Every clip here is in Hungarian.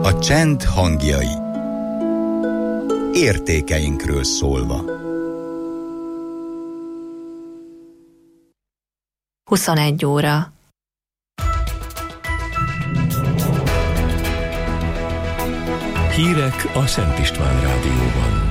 A csend hangjai. Értékeinkről szólva. 21 óra. Hírek a Szent István Rádióban.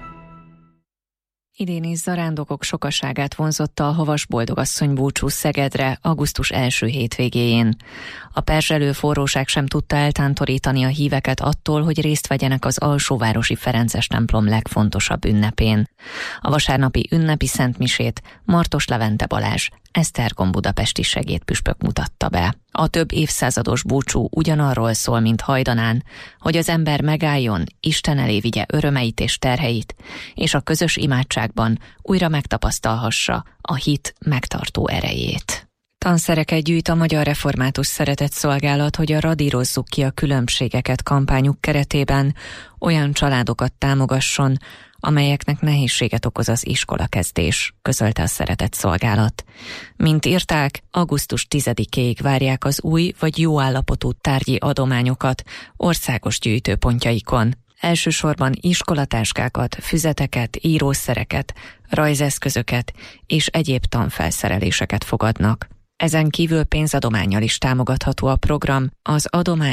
Idén is zarándokok sokaságát vonzotta a havas boldogasszony búcsú Szegedre augusztus első hétvégéjén. A perzselő forróság sem tudta eltántorítani a híveket attól, hogy részt vegyenek az alsóvárosi ferences templom legfontosabb ünnepén. A vasárnapi ünnepi szentmisét Martos Levente Balázs, Esztergom budapesti segédpüspök mutatta be. A több évszázados búcsú ugyanarról szól, mint hajdanán, hogy az ember megálljon, Isten elé vigye örömeit és terheit, és a közös imádságban újra megtapasztalhassa a hit megtartó erejét. Tanszereket gyűjt a Magyar Református Szeretetszolgálat, hogy a Radírozzuk ki a különbségeket kampányuk keretében olyan családokat támogasson, amelyeknek nehézséget okoz az iskolakezdés, közölte a Szeretetszolgálat. Mint írták, augusztus 10-éig várják az új vagy jó állapotú tárgyi adományokat országos gyűjtőpontjaikon. Elsősorban iskolatáskákat, füzeteket, írószereket, rajzeszközöket és egyéb tanfelszereléseket fogadnak. Ezen kívül pénzadománnyal is támogatható a program az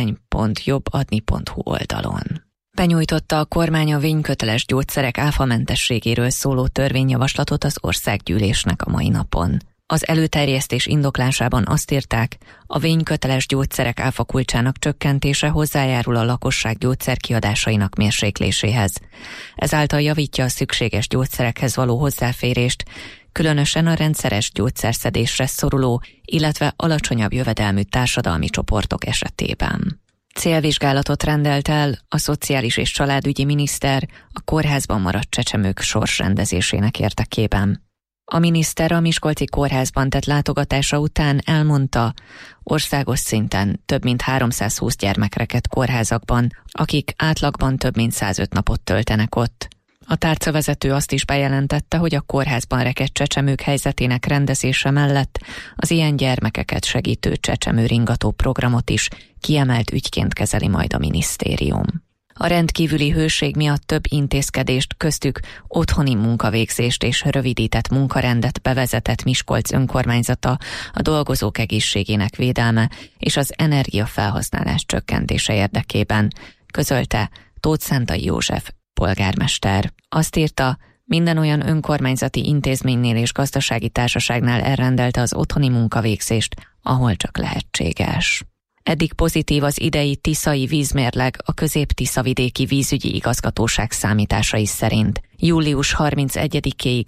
adomány.jobbadni.hu oldalon. Benyújtotta a kormány a vényköteles gyógyszerek áfamentességéről szóló törvényjavaslatot az országgyűlésnek a mai napon. Az előterjesztés indoklásában azt írták, a vényköteles gyógyszerek áfakulcsának csökkentése hozzájárul a lakosság gyógyszerkiadásainak mérsékléséhez. Ezáltal javítja a szükséges gyógyszerekhez való hozzáférést, különösen a rendszeres gyógyszerszedésre szoruló, illetve alacsonyabb jövedelmű társadalmi csoportok esetében. Célvizsgálatot rendelt el a Szociális és Családügyi Miniszter a kórházban maradt csecsemők sorsrendezésének érdekében. A miniszter a miskolci kórházban tett látogatása után elmondta, országos szinten több mint 320 gyermek rekedt kórházakban, akik átlagban több mint 105 napot töltenek ott. A tárcavezető azt is bejelentette, hogy a kórházban rekedt csecsemők helyzetének rendezése mellett az ilyen gyermekeket segítő csecsemőringató programot is kiemelt ügyként kezeli majd a minisztérium. A rendkívüli hőség miatt több intézkedést, köztük otthoni munkavégzést és rövidített munkarendet bevezetett Miskolc önkormányzata a dolgozók egészségének védelme és az energiafelhasználás csökkentése érdekében, közölte Tóth Szentai József polgármester. Azt írta, minden olyan önkormányzati intézménynél és gazdasági társaságnál elrendelte az otthoni munkavégzést, ahol csak lehetséges. Eddig pozitív az idei tiszai vízmérleg a Közép-Tiszavidéki Vízügyi Igazgatóság számításai szerint. Július 31-ig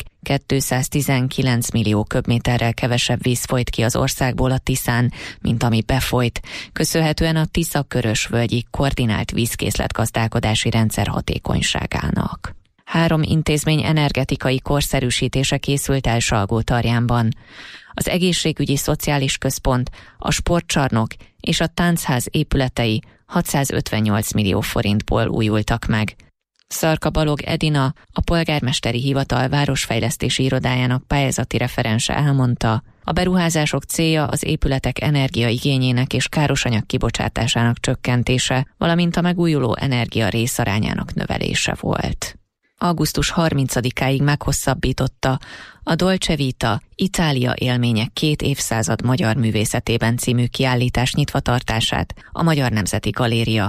219 millió köbméterrel kevesebb víz folyt ki az országból a Tiszán, mint ami befolyt, köszönhetően a Tisza-Körösvölgyi koordinált vízkészletgazdálkodási rendszer hatékonyságának. 3 intézmény energetikai korszerűsítése készült el Salgótarjánban. Az egészségügyi szociális központ, a sportcsarnok és a táncház épületei 658 millió forintból újultak meg. Szarka Balog Edina, a polgármesteri hivatal városfejlesztési irodájának pályázati referense elmondta, a beruházások célja az épületek energiaigényének és károsanyag kibocsátásának csökkentése, valamint a megújuló energia részarányának növelése volt. Augusztus 30-áig meghosszabbította a Dolce Vita Itália élmények 2 évszázad magyar művészetében című kiállítás nyitvatartását a Magyar Nemzeti Galéria